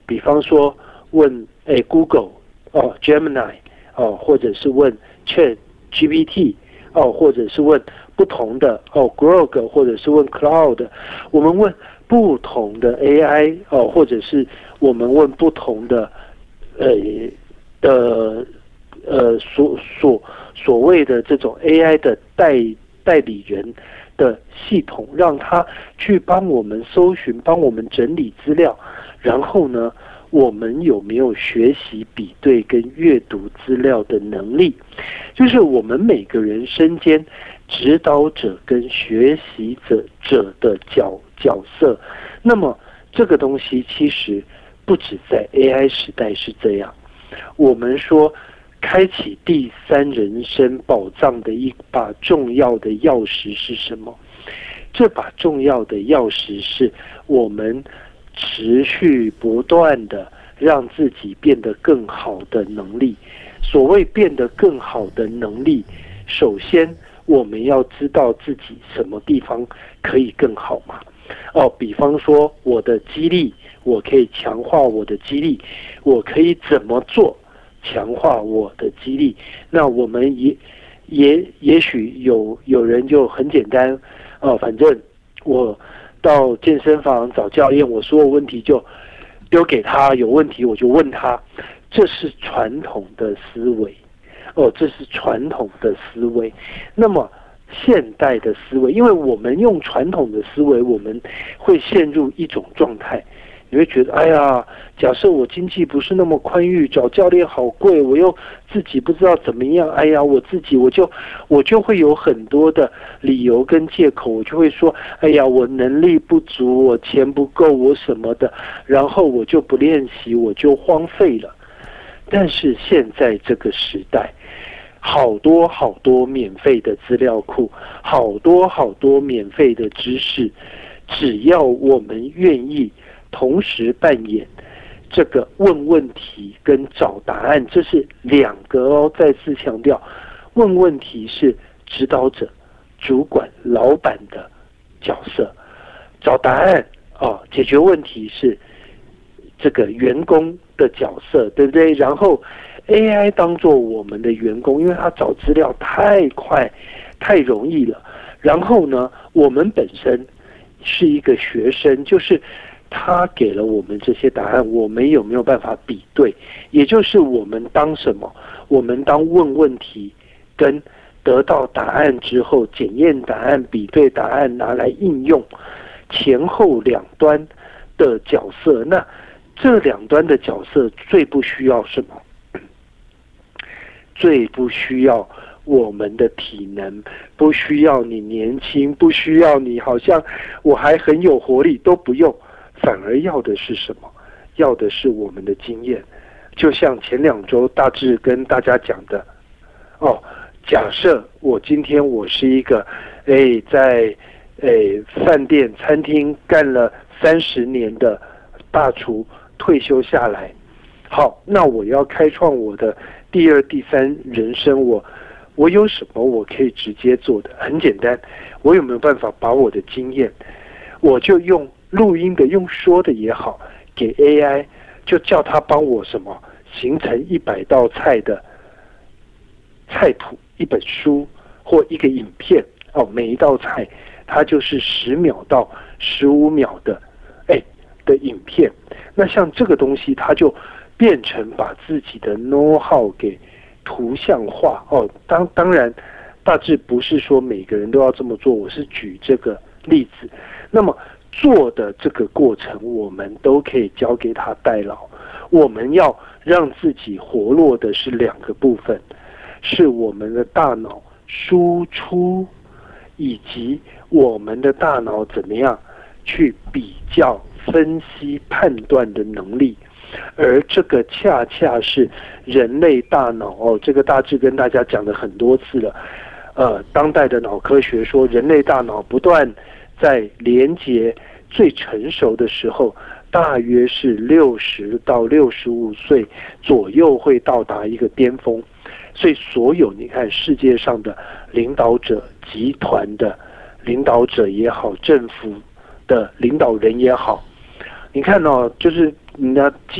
比方说问Google Gemini 或者是问 ChatGPT 或者是问不同的Grok 或者是问 Cloud， 我们问不同的 AI 或者是我们问不同的所谓的这种 AI 的代理人的系统，让他去帮我们搜寻，帮我们整理资料，然后呢，我们有没有学习、比对跟阅读资料的能力？就是我们每个人身兼指导者跟学习者的角色。那么这个东西其实不止在 AI 时代是这样。我们说开启第三人生宝藏的一把重要的钥匙是什么？这把重要的钥匙是我们持续不断的让自己变得更好的能力。所谓变得更好的能力，首先我们要知道自己什么地方可以更好嘛。比方说我的肌力，我可以强化我的肌力，我可以怎么做强化我的肌力？那我们也许有人就很简单，反正我到健身房找教练，我所有问题就丢给他，有问题我就问他。这是传统的思维，这是传统的思维。那么现代的思维，因为我们用传统的思维，我们会陷入一种状态，你会觉得，哎呀，假设我经济不是那么宽裕，找教练好贵，我又自己不知道怎么样，哎呀，我就会有很多的理由跟借口，我就会说，哎呀，我能力不足，我钱不够，我什么的，然后我就不练习，我就荒废了。但是现在这个时代，好多好多免费的资料库，好多好多免费的知识，只要我们愿意同时扮演这个问问题跟找答案，这是两个再次强调，问问题是指导者、主管、老板的角色，找答案解决问题是这个员工的角色，对不对？然后 AI 当作我们的员工，因为他找资料太快、太容易了。然后呢，我们本身是一个学生，就是他给了我们这些答案，我们有没有办法比对？也就是我们当什么？我们当问问题跟得到答案之后，检验答案、比对答案，拿来应用，前后两端的角色。那这两端的角色最不需要什么？最不需要我们的体能，不需要你年轻，不需要你好像我还很有活力，都不用，反而要的是什么？要的是我们的经验。就像前2周大致跟大家讲的，假设今天我是一个在饭店餐厅干了30年的大厨，退休下来，好，那我要开创我的第2、第3人生，我有什么我可以直接做的？很简单，我有没有办法把我的经验，我就用录音的、用说的也好，给 AI， 就叫他帮我什么形成100道菜的菜谱，一本书或一个影片，每一道菜它就是10秒到15秒的影片。那像这个东西，它就变成把自己的 know how 给图像化。当然大致不是说每个人都要这么做，我是举这个例子。那么做的这个过程，我们都可以交给他代劳。我们要让自己活络的是2个部分，是我们的大脑输出，以及我们的大脑怎么样去比较、分析、判断的能力。而这个恰恰是人类大脑这个大致跟大家讲了很多次了。当代的脑科学说，人类大脑不断在连结最成熟的时候，大约是60到65岁左右会到达一个巅峰。所以所有你看世界上的领导者、集团的领导者也好，政府的领导人也好，你看就是人家